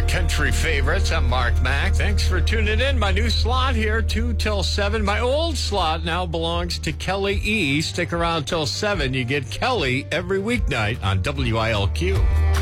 Country Favorites. I'm Mark Mack. Thanks for tuning in. My new slot here, 2 till 7. My old slot now belongs to Kelly E. Stick around till 7. You get Kelly every weeknight on WILQ.